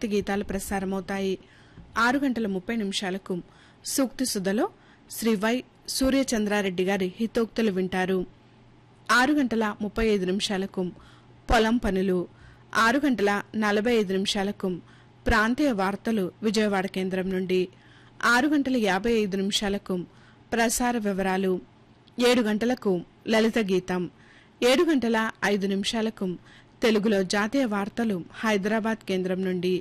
భక్తి గీతాలు ప్రసారమవుతాయి. 6:30 సూక్తి సుధలో శ్రీ వై సూర్యచంద్రారెడ్డి గారి హితోక్తులు వింటారు. 6:35 పొలం పనులు. 6:45 ప్రాంతీయ వార్తలు విజయవాడ కేంద్రం నుండి. 6:55 ప్రసార వివరాలు. 7 గంటలకు లలిత గీతం. 7:05 తెలుగులో జాతీయ వార్తలు హైదరాబాద్ కేంద్రం నుండి.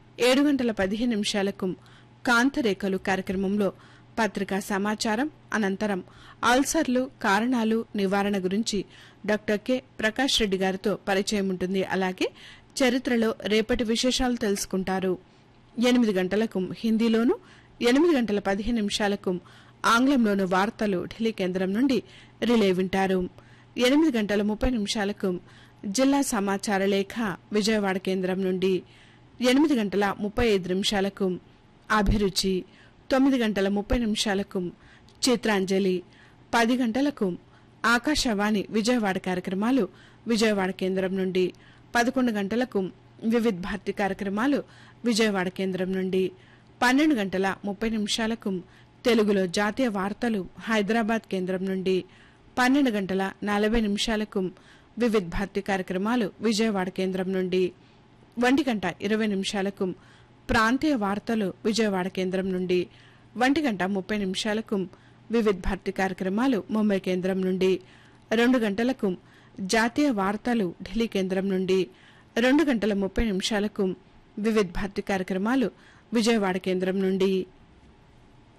7:15 కాంతరేఖలు కార్యక్రమంలో పత్రికా సమాచారం అనంతరం అల్సర్లు కారణాలు నివారణ గురించి డాక్టర్ కె ప్రకాష్ రెడ్డి గారితో పరిచయం ఉంటుంది. అలాగే చరిత్రలో రేపటి విశేషాలు తెలుసుకుంటారు. 8 గంటలకు హిందీలోను 8:15 ఆంగ్లంలోను వార్తలు ఢిల్లీ కేంద్రం నుండి రిలే వింటారు. 8:30 జిల్లా సమాచార లేఖ విజయవాడ కేంద్రం నుండి. 8:35 అభిరుచి. 9:30 చిత్రాంజలి. 10 గంటలకు ఆకాశవాణి విజయవాడ కార్యక్రమాలు విజయవాడ కేంద్రం నుండి. 11 గంటలకు వివిధ్ భారతి కార్యక్రమాలు విజయవాడ కేంద్రం నుండి. 12:30 తెలుగులో జాతీయ వార్తలు హైదరాబాద్ కేంద్రం నుండి. 12:40 వివిధ్ భారతి కార్యక్రమాలు విజయవాడ కేంద్రం నుండి. 1:20 ప్రాంతీయ వార్తలు విజయవాడ కేంద్రం నుండి. 1:30 వివిధ్ భారతి కార్యక్రమాలు ముంబై కేంద్రం నుండి. 2 గంటలకు జాతీయ వార్తలు ఢిల్లీ కేంద్రం నుండి. 2:30 వివిధ్ భారతి కార్యక్రమాలు విజయవాడ కేంద్రం నుండి.